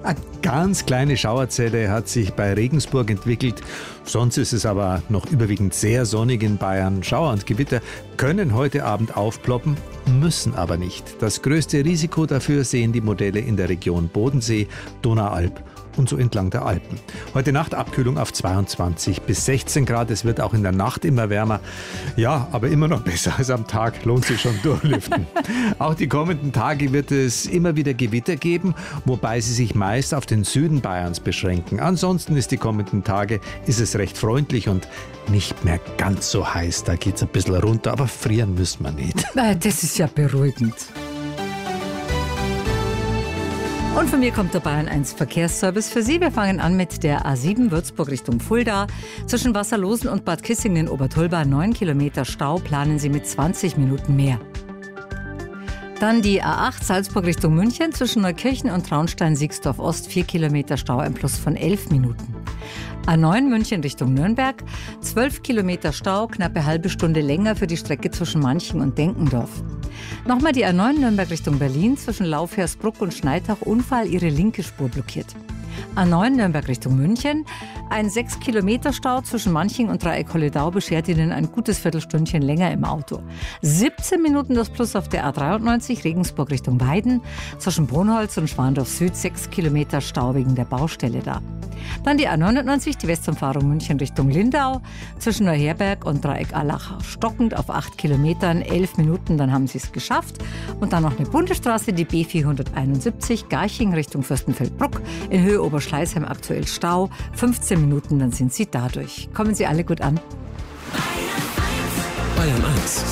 Eine ganz kleine Schauerzelle hat sich bei Regensburg entwickelt. Sonst ist es aber noch überwiegend sehr sonnig in Bayern. Schauer und Gewitter können heute Abend aufploppen, müssen aber nicht. Das größte Risiko dafür sehen die Modelle in der Region Bodensee, Donaualb und so entlang der Alpen. Heute Nacht Abkühlung auf 22 bis 16 Grad. Es wird auch in der Nacht immer wärmer. Ja, aber immer noch besser als am Tag. Lohnt sich schon durchlüften. Auch die kommenden Tage wird es immer wieder Gewitter geben, wobei sie sich meist auf den Süden Bayerns beschränken. Ansonsten ist es recht freundlich und nicht mehr ganz so heiß. Da geht es ein bisschen runter, aber frieren müssen wir nicht. Das ist ja beruhigend. Und von mir kommt der Bayern 1 Verkehrsservice für Sie. Wir fangen an mit der A7 Würzburg Richtung Fulda. Zwischen Wasserlosen und Bad Kissingen Obertolba 9 Kilometer Stau, planen Sie mit 20 Minuten mehr. Dann die A8 Salzburg Richtung München. Zwischen Neukirchen und Traunstein-Siegsdorf Ost 4 Kilometer Stau, ein Plus von 11 Minuten. A9 München Richtung Nürnberg, 12 Kilometer Stau, knappe halbe Stunde länger für die Strecke zwischen Manching und Denkendorf. Nochmal die A9 Nürnberg Richtung Berlin, zwischen Laufhersbruck und Schneidach Unfall, ihre linke Spur blockiert. A9 Nürnberg Richtung München, ein 6 Kilometer Stau zwischen Manching und Dreieck-Holledau beschert Ihnen ein gutes Viertelstündchen länger im Auto. 17 Minuten das Plus auf der A93 Regensburg Richtung Weiden, zwischen Brunholz und Schwandorf Süd 6 Kilometer Stau wegen der Baustelle da. Dann die A99, die Westumfahrung München Richtung Lindau, zwischen Neuherberg und Dreieck-Allach stockend auf 8 Kilometern, 11 Minuten, dann haben Sie es geschafft. Und dann noch eine Bundesstraße, die B471, Garching Richtung Fürstenfeldbruck, in Höhe Oberschleißheim aktuell Stau, 15 Minuten, dann sind Sie dadurch. Kommen Sie alle gut an. Bayern 1.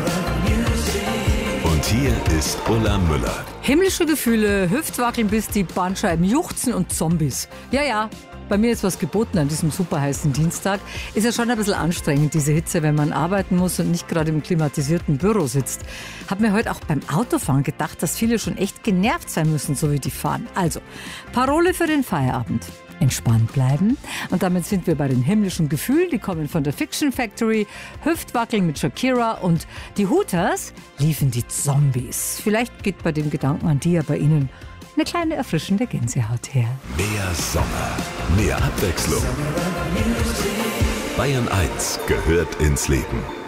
Und hier ist Ulla Müller. Himmlische Gefühle, Hüftwackeln bis die Bandscheiben juchzen und Zombies. Ja, bei mir ist was geboten an diesem superheißen Dienstag. Ist ja schon ein bisschen anstrengend, diese Hitze, wenn man arbeiten muss und nicht gerade im klimatisierten Büro sitzt. Hab mir heute auch beim Autofahren gedacht, dass viele schon echt genervt sein müssen, so wie die fahren. Also, Parole für den Feierabend. Entspannt bleiben. Und damit sind wir bei den himmlischen Gefühlen. Die kommen von der Fiction Factory. Hüftwackeln mit Shakira und die Hooters liefen die Zombies. Vielleicht geht bei dem Gedanken an die ja bei Ihnen eine kleine erfrischende Gänsehaut her. Mehr Sommer, mehr Abwechslung. Bayern 1 gehört ins Leben.